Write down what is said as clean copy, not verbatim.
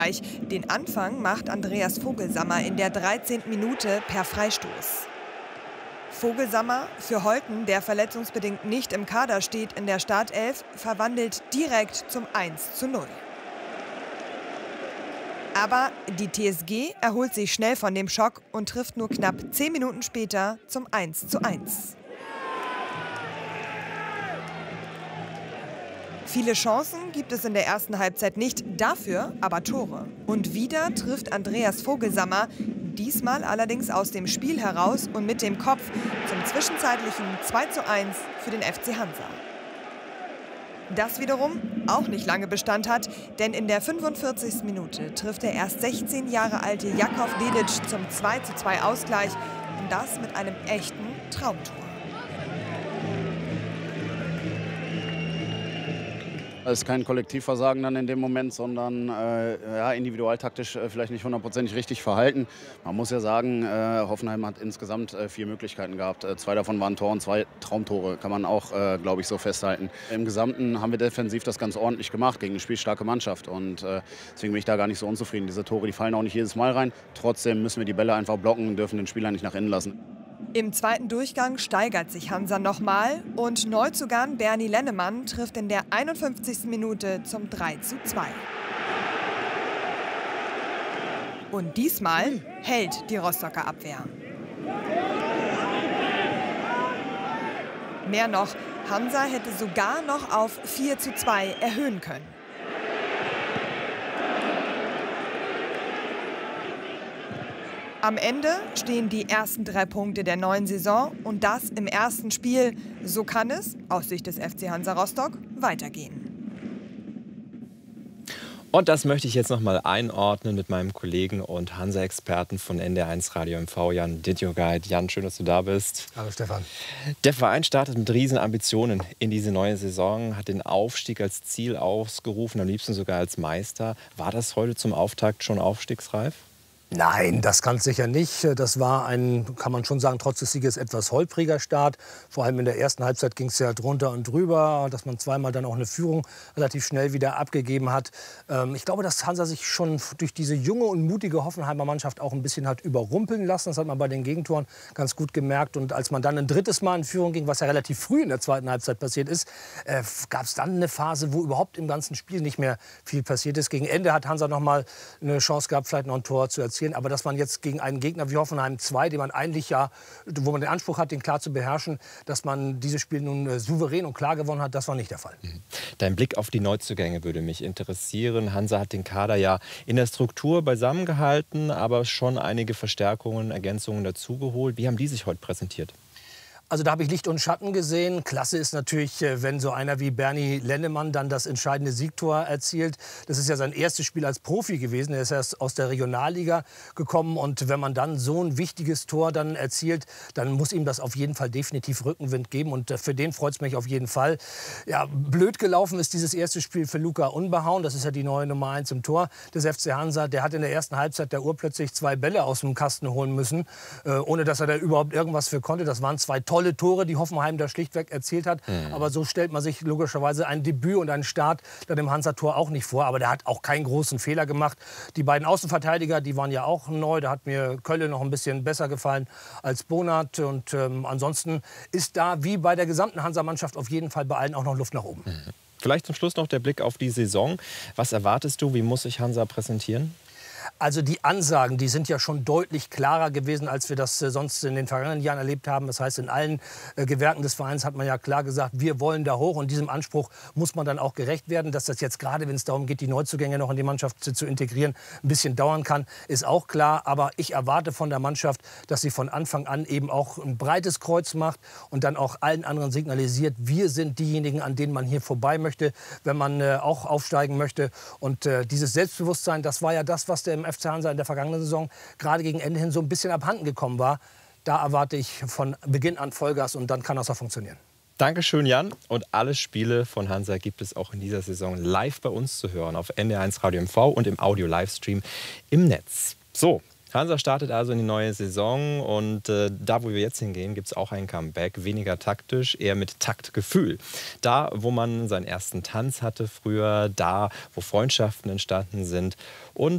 Den Anfang macht Andreas Vogelsammer in der 13. Minute per Freistoß. Vogelsammer, für Holten, der verletzungsbedingt nicht im Kader steht, in der Startelf, verwandelt direkt zum 1:0. Aber die TSG erholt sich schnell von dem Schock und trifft nur knapp 10 Minuten später zum 1:1. Viele Chancen gibt es in der ersten Halbzeit nicht, dafür aber Tore. Und wieder trifft Andreas Vogelsammer, diesmal allerdings aus dem Spiel heraus und mit dem Kopf zum zwischenzeitlichen 2:1 für den FC Hansa. Das wiederum auch nicht lange Bestand hat, denn in der 45. Minute trifft der erst 16 Jahre alte Jakov Dedic zum 2:2 Ausgleich und das mit einem echten Traumtor. Es ist kein Kollektivversagen dann in dem Moment, sondern individualtaktisch vielleicht nicht hundertprozentig richtig verhalten. Man muss ja sagen, Hoffenheim hat insgesamt 4 Möglichkeiten gehabt. 2 davon waren Tor und 2 Traumtore, kann man auch, glaube ich, so festhalten. Im Gesamten haben wir defensiv das ganz ordentlich gemacht gegen eine spielstarke Mannschaft. Und deswegen bin ich da gar nicht so unzufrieden. Diese Tore, die fallen auch nicht jedes Mal rein. Trotzdem müssen wir die Bälle einfach blocken und dürfen den Spieler nicht nach innen lassen. Im zweiten Durchgang steigert sich Hansa nochmal und Neuzugang Bernie Lennemann trifft in der 51. Minute zum 3:2. Und diesmal hält die Rostocker Abwehr. Mehr noch, Hansa hätte sogar noch auf 4:2 erhöhen können. Am Ende stehen die ersten 3 Punkte der neuen Saison und das im ersten Spiel. So kann es, aus Sicht des FC Hansa Rostock, weitergehen. Und das möchte ich jetzt noch mal einordnen mit meinem Kollegen und Hansa-Experten von NDR1 Radio MV, Jan Ditjoguide. Jan, schön, dass du da bist. Hallo Stefan. Der Verein startet mit riesen Ambitionen in diese neue Saison, hat den Aufstieg als Ziel ausgerufen, am liebsten sogar als Meister. War das heute zum Auftakt schon aufstiegsreif? Nein, das kann es sicher nicht. Das war ein, kann man schon sagen, trotz des Sieges etwas holpriger Start. Vor allem in der ersten Halbzeit ging es ja drunter und drüber, dass man zweimal dann auch eine Führung relativ schnell wieder abgegeben hat. Ich glaube, dass Hansa sich schon durch diese junge und mutige Hoffenheimer Mannschaft auch ein bisschen hat überrumpeln lassen. Das hat man bei den Gegentoren ganz gut gemerkt. Und als man dann ein drittes Mal in Führung ging, was ja relativ früh in der zweiten Halbzeit passiert ist, gab es dann eine Phase, wo überhaupt im ganzen Spiel nicht mehr viel passiert ist. Gegen Ende hat Hansa noch mal eine Chance gehabt, vielleicht noch ein Tor zu erzielen. Aber dass man jetzt gegen einen Gegner wie Hoffenheim 2, den man eigentlich wo man den Anspruch hat, den klar zu beherrschen, dass man dieses Spiel nun souverän und klar gewonnen hat, das war nicht der Fall. Dein Blick auf die Neuzugänge würde mich interessieren. Hansa hat den Kader ja in der Struktur beisammengehalten, aber schon einige Verstärkungen, Ergänzungen dazugeholt. Wie haben die sich heute präsentiert? Also da habe ich Licht und Schatten gesehen. Klasse ist natürlich, wenn so einer wie Bernie Lennemann dann das entscheidende Siegtor erzielt. Das ist ja sein erstes Spiel als Profi gewesen. Er ist erst aus der Regionalliga gekommen. Und wenn man dann so ein wichtiges Tor dann erzielt, dann muss ihm das auf jeden Fall definitiv Rückenwind geben. Und für den freut es mich auf jeden Fall. Ja, blöd gelaufen ist dieses erste Spiel für Luca Unbehauen. Das ist ja die neue Nummer 1 im Tor des FC Hansa. Der hat in der ersten Halbzeit der Uhr plötzlich 2 Bälle aus dem Kasten holen müssen, ohne dass er da überhaupt irgendwas für konnte. Das waren 2 tolle Tore, die Hoffenheim da schlichtweg erzielt hat. Aber so stellt man sich logischerweise ein Debüt und einen Start dann im Hansa-Tor auch nicht vor. Aber der hat auch keinen großen Fehler gemacht. Die beiden Außenverteidiger, die waren ja auch neu. Da hat mir Kölle noch ein bisschen besser gefallen als Bonat. Und ansonsten ist da, wie bei der gesamten Hansa-Mannschaft, auf jeden Fall bei allen auch noch Luft nach oben. Vielleicht zum Schluss noch der Blick auf die Saison. Was erwartest du? Wie muss sich Hansa präsentieren? Also die Ansagen, die sind ja schon deutlich klarer gewesen, als wir das sonst in den vergangenen Jahren erlebt haben. Das heißt, in allen Gewerken des Vereins hat man ja klar gesagt, wir wollen da hoch. Und diesem Anspruch muss man dann auch gerecht werden. Dass das jetzt gerade, wenn es darum geht, die Neuzugänge noch in die Mannschaft zu integrieren, ein bisschen dauern kann, ist auch klar. Aber ich erwarte von der Mannschaft, dass sie von Anfang an eben auch ein breites Kreuz macht und dann auch allen anderen signalisiert, wir sind diejenigen, an denen man hier vorbei möchte, wenn man auch aufsteigen möchte. Und dieses Selbstbewusstsein, das war ja das, was der im FC Hansa in der vergangenen Saison gerade gegen Ende hin so ein bisschen abhanden gekommen war. Da erwarte ich von Beginn an Vollgas und dann kann das auch funktionieren. Dankeschön, Jan. Und alle Spiele von Hansa gibt es auch in dieser Saison live bei uns zu hören auf NDR1 Radio MV und im Audio-Livestream im Netz. So, Hansa startet also in die neue Saison und da, wo wir jetzt hingehen, gibt es auch ein Comeback. Weniger taktisch, eher mit Taktgefühl. Da, wo man seinen ersten Tanz hatte früher, da, wo Freundschaften entstanden sind und